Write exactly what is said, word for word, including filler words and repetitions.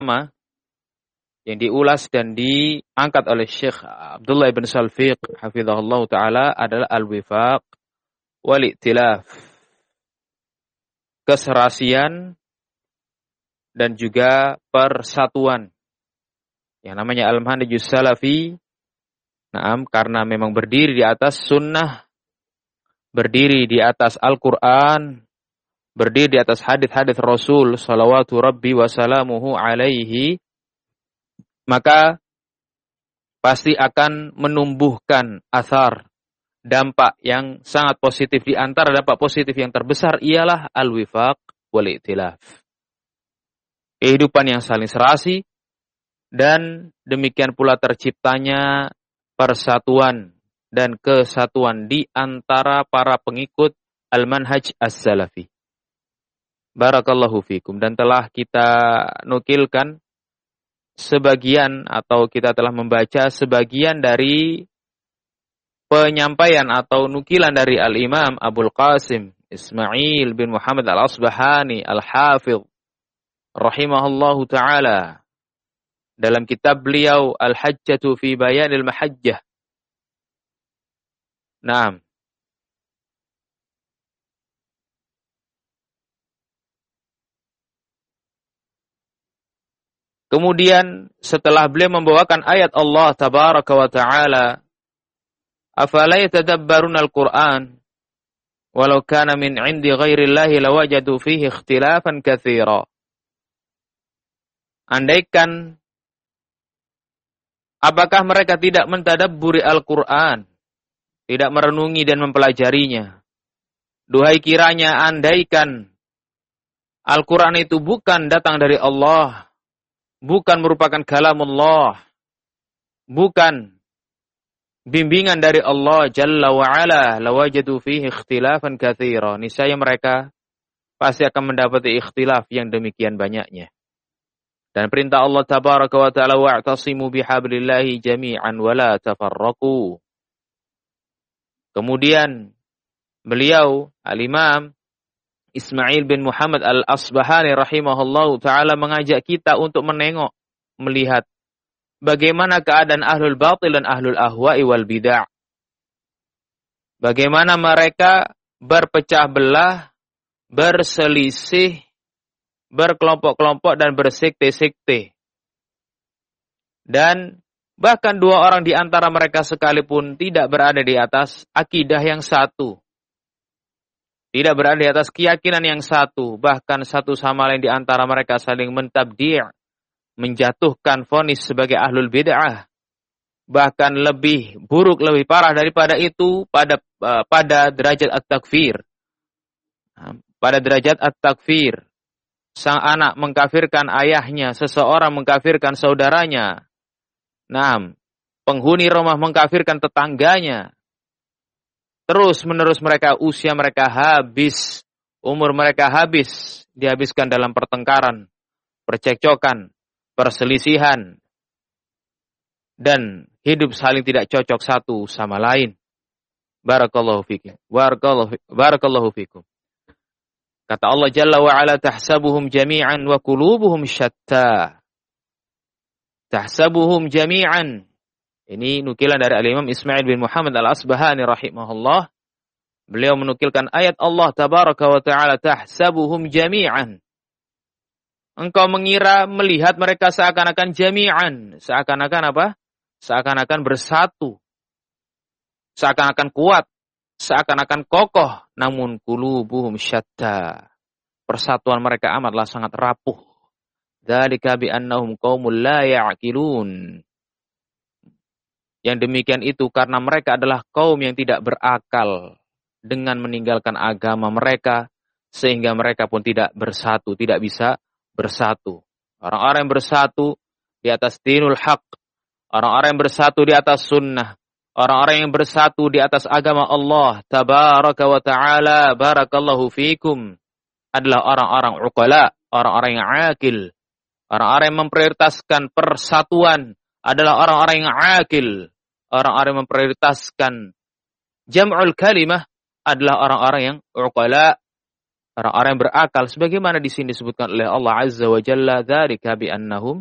yang diulas dan diangkat oleh Syekh Abdullah ibn Salfiq hafizahullah ta'ala adalah al-wifaq wal-i'tilaf. Keserasian dan juga persatuan. Yang namanya al-manhajus salafi, naam, karena memang berdiri di atas sunnah, berdiri di atas Al-Quran, berdiri di atas hadits-hadits Rasul salawatu rabbi wa salamuhu alaihi, maka pasti akan menumbuhkan athar, dampak yang sangat positif. Di antara dampak positif yang terbesar ialah al-wifaq wal-i'tilaf. Kehidupan yang saling serasi, dan demikian pula terciptanya persatuan dan kesatuan di antara para pengikut al-manhaj as-salafi. Barakallahu fikum. Dan telah kita nukilkan sebagian atau kita telah membaca sebagian dari penyampaian atau nukilan dari Al-Imam Abul Qasim Ismail bin Muhammad Al-Asbahani Al-Hafidh rahimahullahu ta'ala dalam kitab beliau Al-Hajjatu fi Bayanil Mahajjah. Naam. Kemudian setelah beliau membawakan ayat Allah tabaraka wa ta'ala, afala yatadabbaruna al-Qur'an walau kana min 'indi ghairillahi lawajadu fihi ikhtilafan katsira. Andaikan, apakah mereka tidak mentadabburi Al-Quran, tidak merenungi dan mempelajarinya? Duhai kiranya andaikan Al-Quran itu bukan datang dari Allah, bukan merupakan kalamullah, bukan bimbingan dari Allah Jalla wa'ala, lawajadu fihi ikhtilafan katsira. Niscaya mereka pasti akan mendapati ikhtilaf yang demikian banyaknya. Dan perintah Allah tabaraka wa ta'ala, wa'tasimu bihablillahi jami'an wa la tafarraqu. Kemudian beliau Al-Imam Ismail bin Muhammad Al-Asbahani rahimahullahu ta'ala mengajak kita untuk menengok, melihat bagaimana keadaan ahlul batil dan ahlul ahwa'i wal bid'ah. Bagaimana mereka berpecah belah, berselisih, berkelompok-kelompok dan bersekte-sekte. Dan bahkan dua orang di antara mereka sekalipun tidak berada di atas akidah yang satu. Tidak berada di atas keyakinan yang satu. Bahkan satu sama lain di antara mereka saling mentabdi', menjatuhkan vonis sebagai ahlul bid'ah. Bahkan lebih buruk, lebih parah daripada itu pada uh, pada derajat at-takfir. Pada derajat at-takfir. Sang anak mengkafirkan ayahnya, seseorang mengkafirkan saudaranya. Naam, penghuni rumah mengkafirkan tetangganya. Terus menerus mereka, usia mereka habis, umur mereka habis, dihabiskan dalam pertengkaran, percekcokan, perselisihan, dan hidup saling tidak cocok satu sama lain. Barakallahu fikum. Barakallahu, barakallahu fikum. Kata Allah Jalla wa'ala, tahsabuhum jami'an wa qulubuhum syatta. Tahsabuhum jami'an. Ini nukilan dari Al-Imam Ismail bin Muhammad Al-Asbahani rahimahullah. Beliau menukilkan ayat Allah tabaraka wa ta'ala, tahsabuhum jami'an. Engkau mengira, melihat mereka seakan-akan jami'an. Seakan-akan apa? Seakan-akan bersatu. Seakan-akan kuat. Seakan-akan kokoh, namun qulubuhum syatta. Persatuan mereka amatlah sangat rapuh. Dzalika bi annahum qaumul la ya'qilun. Yang demikian itu karena mereka adalah kaum yang tidak berakal dengan meninggalkan agama mereka, sehingga mereka pun tidak bersatu, tidak bisa bersatu. Orang-orang yang bersatu di atas dinul haq, orang-orang yang bersatu di atas sunnah, orang-orang yang bersatu di atas agama Allah tabaraka wa ta'ala, barakallahu fikum, adalah orang-orang uqala, orang-orang yang akil. Orang-orang yang memprioritaskan persatuan adalah orang-orang yang akil. Orang-orang yang memprioritaskan jam'ul kalimah adalah orang-orang yang uqala. orang-orang yang berakal sebagaimana di sini disebutkan oleh Allah Azza wa Jalla, dzalika bi annahum